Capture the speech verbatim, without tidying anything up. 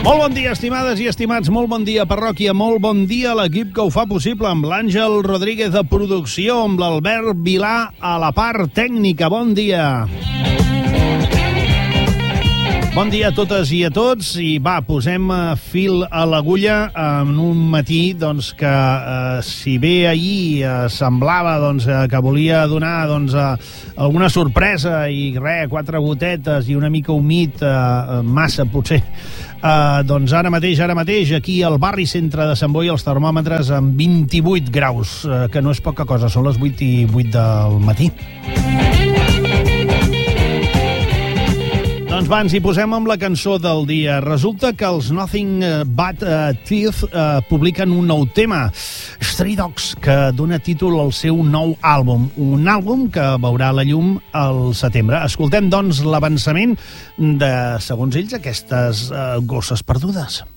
Molt bon dia, estimades i estimats, molt bon dia, parròquia, molt bon dia a l'equip que ho fa possible, amb l'Àngel Rodríguez de producció, amb l'Albert Vilà a la part tècnica. Bon dia. Bon dia a totes i a tots, i va, posem fil a l'agulla en un matí doncs, que eh, si bé ahir eh, semblava doncs, eh, que volia donar doncs, eh, alguna sorpresa i res, quatre gotetes i una mica humit, eh, massa potser, Uh, doncs ara mateix, ara mateix, aquí al barri centre de Sant Boi, els termòmetres amb vint-i-vuit graus, uh, que no és poca cosa, són les vuit i vuit del matí. Doncs va, ens hi posem amb la cançó del dia. Resulta que els Nothing But Teeth uh, publiquen un nou tema, Stray Dogs, que dona títol al seu nou àlbum. Un àlbum que veurà la llum al setembre. Escoltem, doncs, l'avançament de, segons ells, aquestes uh, gosses perdudes.